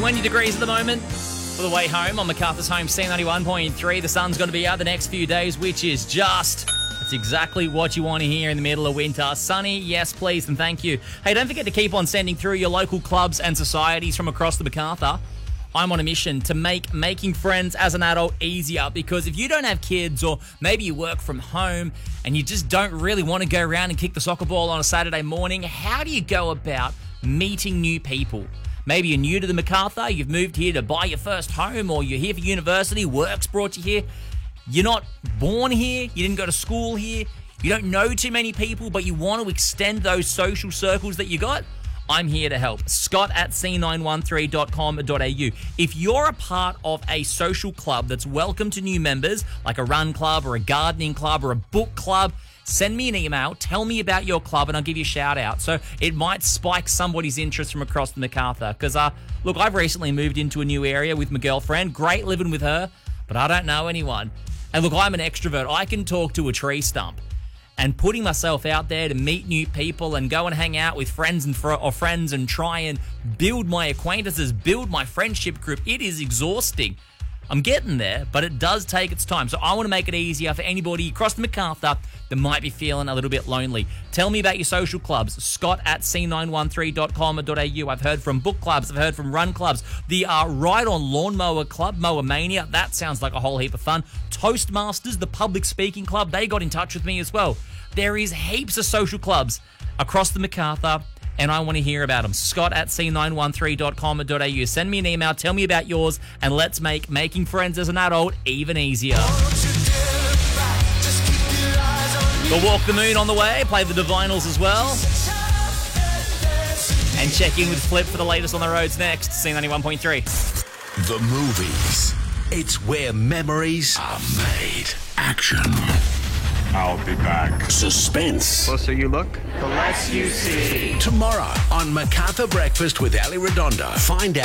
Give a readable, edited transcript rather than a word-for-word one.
20 degrees at the moment. For the way home on MacArthur's Home C91.3, the sun's going to be out the next few days, which is that's exactly what you want to hear in the middle of winter. Sunny, yes please, and thank you. Hey, don't forget to keep on sending through your local clubs and societies from across the MacArthur. I'm on a mission to make making friends as an adult easier, because if you don't have kids, or maybe you work from home and you just don't really want to go around and kick the soccer ball on a Saturday morning, how do you go about meeting new people? Maybe you're new to the MacArthur, you've moved here to buy your first home, or you're here for university, work's brought you here. You're not born here, you didn't go to school here, you don't know too many people, but you want to extend those social circles that you got. I'm here to help. Scott at c913.com.au. If you're a part of a social club that's welcome to new members, like a run club or a gardening club or a book club, send me an email, tell me about your club, and I'll give you a shout out. So it might spike somebody's interest from across the MacArthur. Because, look, I've recently moved into a new area with my girlfriend. Great living with her, but I don't know anyone. And look, I'm an extrovert. I can talk to a tree stump. And putting myself out there to meet new people and go and hang out with friends and friends and try and build my acquaintances, build my friendship group, it is exhausting. I'm getting there, but it does take its time. So I want to make it easier for anybody across the MacArthur that might be feeling a little bit lonely. Tell me about your social clubs. Scott at c913.com.au. I've heard from book clubs. I've heard from run clubs. The Ride On Lawnmower Club, Mower Mania. That sounds like a whole heap of fun. Toastmasters, the public speaking club, they got in touch with me as well. There is heaps of social clubs across the MacArthur, and I want to hear about them. Scott at c913.com.au. Send me an email, tell me about yours, and let's make making friends as an adult even easier. We'll Walk the Moon on the way, play the Divinals as well. And check in with Flip for the latest on the roads next. C91.3. The movies. It's where memories are made. Action. I'll be back. Suspense. Closer you look, The less you see. Tomorrow on MacArthur Breakfast with Ali Redonda. Find out